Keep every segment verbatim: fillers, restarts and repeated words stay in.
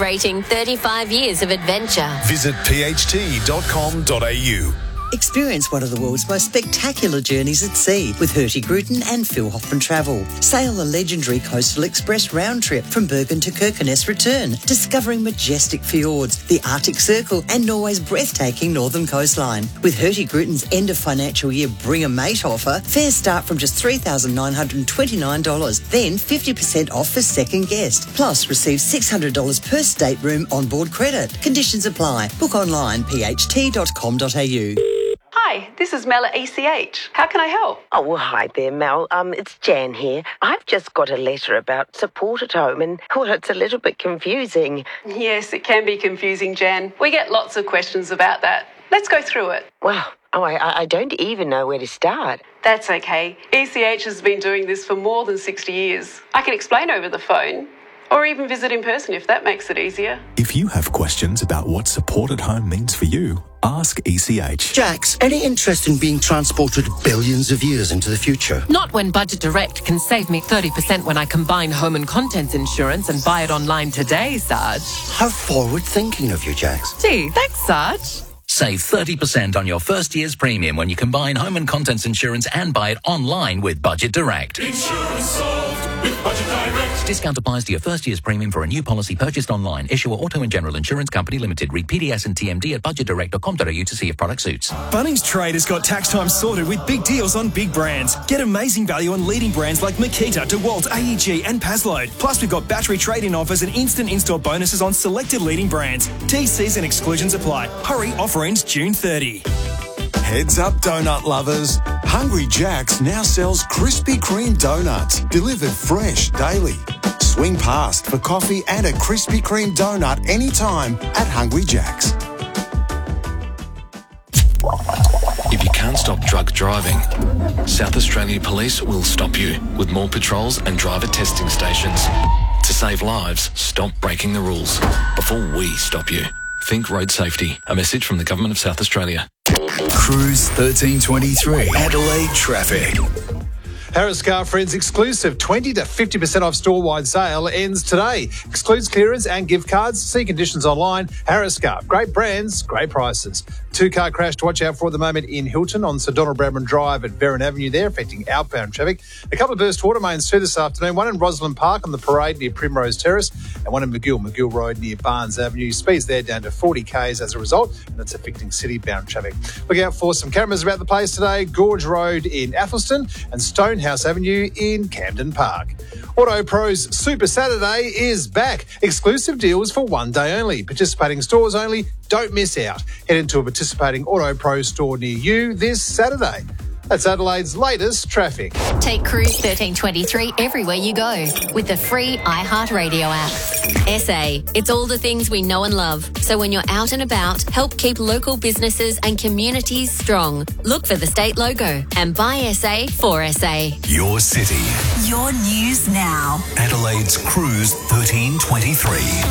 celebrating thirty-five years of adventure. Visit p h t dot com dot a u. Experience one of the world's most spectacular journeys at sea with Hurtigruten and Phil Hoffman Travel. Sail the legendary Coastal Express round trip from Bergen to Kirkenes return, discovering majestic fjords, the Arctic Circle and Norway's breathtaking northern coastline. With Hurtigruten's end of financial year Bring a Mate offer, fares start from just three thousand nine hundred twenty-nine dollars, then fifty percent off for second guest. Plus, receive six hundred dollars per stateroom onboard credit. Conditions apply. Book online, p h t dot com dot a u. Hi, this is Mel at E C H. How can I help? Oh, well, hi there, Mel. Um, it's Jan here. I've just got a letter about support at home and, well, it's a little bit confusing. Yes, it can be confusing, Jan. We get lots of questions about that. Let's go through it. Well, oh, I, I don't even know where to start. That's okay. E C H has been doing this for more than sixty years. I can explain over the phone. Or even visit in person if that makes it easier. If you have questions about what support at home means for you, ask E C H. Jax, any interest in being transported billions of years into the future? Not when Budget Direct can save me thirty percent when I combine home and contents insurance and buy it online today, Sarge. How forward-thinking of you, Jax. Gee, thanks, Sarge. Save thirty percent on your first year's premium when you combine home and contents insurance and buy it online with Budget Direct. Insurance solved with Budget Direct. Discount applies to your first year's premium for a new policy purchased online. Issuer Auto and General Insurance Company Limited. Read P D S and T M D at budget direct dot com dot a u to see if product suits. Bunnings Trade has got tax time sorted with big deals on big brands. Get amazing value on leading brands like Makita, DeWalt, A E G and Pazload. Plus, we've got battery trade-in offers and instant in-store bonuses on selected leading brands. T Cs and exclusions apply. Hurry, offer ends June thirtieth. Heads up, donut lovers. Hungry Jack's now sells Krispy Kreme donuts, delivered fresh daily. Swing past for coffee and a Krispy Kreme donut anytime at Hungry Jack's. If you can't stop drug driving, South Australia Police will stop you with more patrols and driver testing stations. To save lives, stop breaking the rules before we stop you. Think road safety. A message from the Government of South Australia. Cruise thirteen twenty-three, Adelaide traffic. Harris Car Friends exclusive twenty to fifty percent off store-wide sale ends today. Excludes clearance and gift cards. See conditions online. Harris Car. Great brands, great prices. Two-car crash to watch out for at the moment in Hilton on Sir Donald Bradman Drive at Vernon Avenue there, affecting outbound traffic. A couple of burst water mains too this afternoon. One in Rosalind Park on the Parade near Primrose Terrace and one in McGill, McGill Road near Barnes Avenue. Speeds there down to forty kays as a result, and that's affecting city-bound traffic. Look out for some cameras about the place today. Gorge Road in Athelston and Stonehouse Avenue in Camden Park. Auto Pro's Super Saturday is back. Exclusive deals for one day only. Participating stores only. Don't miss out. Head into a participating Auto Pro store near you this Saturday. That's Adelaide's latest traffic. Take Cruise thirteen twenty-three everywhere you go with the free iHeartRadio app. S A, it's all the things we know and love. So when you're out and about, help keep local businesses and communities strong. Look for the state logo and buy S A for S A. Your city. Your news now. Adelaide's Cruise thirteen twenty-three.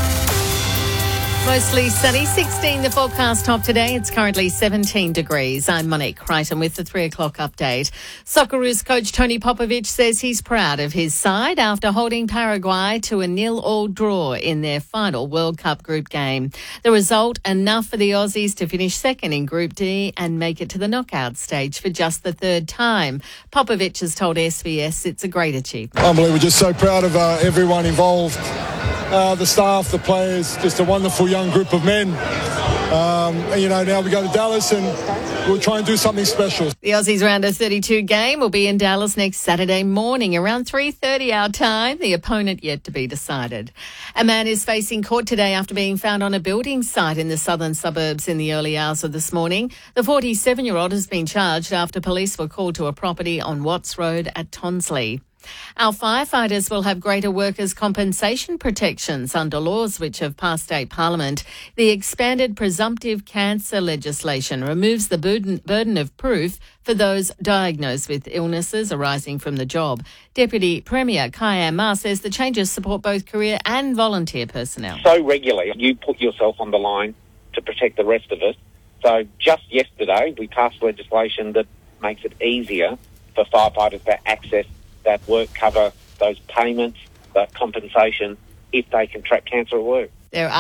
Mostly sunny, sixteen the forecast top today. It's currently seventeen degrees. I'm Monique Crichton with the three o'clock update. Socceroos coach Tony Popovic says he's proud of his side after holding Paraguay to a nil-all draw in their final World Cup group game. The result enough for the Aussies to finish second in Group D and make it to the knockout stage for just the third time. Popovic has told S B S it's a great achievement. Unbelievable. Just so proud of uh, everyone involved. Uh, the staff, the players, just a wonderful young group of men. Um, and, you know, now we go to Dallas and we'll try and do something special. The Aussies round of thirty-two game will be in Dallas next Saturday morning around three thirty our time. The opponent yet to be decided. A man is facing court today after being found on a building site in the southern suburbs in the early hours of this morning. The forty-seven-year-old has been charged after police were called to a property on Watts Road at Tonsley. Our firefighters will have greater workers' compensation protections under laws which have passed state parliament. The expanded presumptive cancer legislation removes the burden, burden of proof for those diagnosed with illnesses arising from the job. Deputy Premier Kyan Ma says the changes support both career and volunteer personnel. So regularly, you put yourself on the line to protect the rest of us. So just yesterday, we passed legislation that makes it easier for firefighters to access that work cover, those payments, that compensation, if they contract cancer at work. There